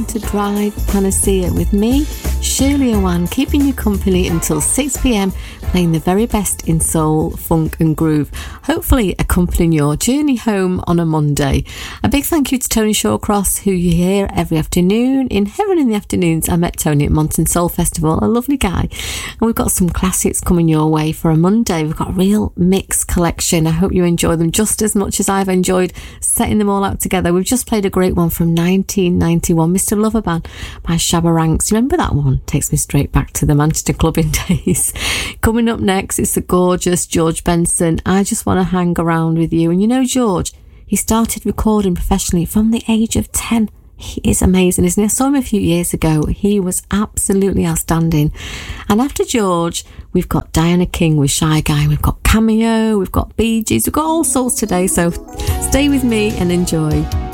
to Drive Panacea with me, Shirley Owan, keeping you company until 6pm, playing the very best in soul, funk and groove, hopefully accompanying your journey home on a Monday. A big thank you to Tony Shawcross, who you hear every afternoon in Heaven in the Afternoons. I met Tony at Monton Soul Festival, a lovely guy, and we've got some classics coming your way for a Monday. We've got a real mix collection. I hope you enjoy them just as much as I've enjoyed setting them all out together. We've just played a great one from 1991, Mr. Loverman by Shabba Ranks. Remember that one? Takes me straight back to the Manchester clubbing days. Coming up next, it's the gorgeous George Benson, I Just Want to Hang Around With You. And you know George, he started recording professionally from the age of 10. He is amazing, isn't he? I saw him a few years ago. He was absolutely outstanding. And after George, we've got Diana King with Shy Guy. We've got Cameo, we've got Bee Gees, we've got all sorts today. So stay with me and enjoy.